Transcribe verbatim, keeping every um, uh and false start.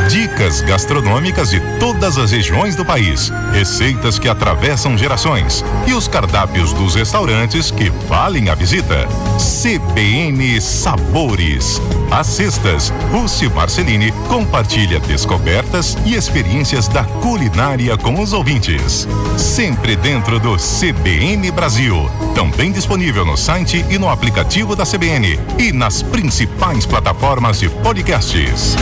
Dicas gastronômicas de todas as regiões do país, receitas que atravessam gerações e os cardápios dos restaurantes que valem a visita. C B N Sabores. Às sextas, Rússi Marcelini compartilha descobertas e experiências da culinária com os ouvintes. Sempre dentro do C B N Brasil. Também disponível no site e no aplicativo da C B N e nas principais plataformas de podcasts.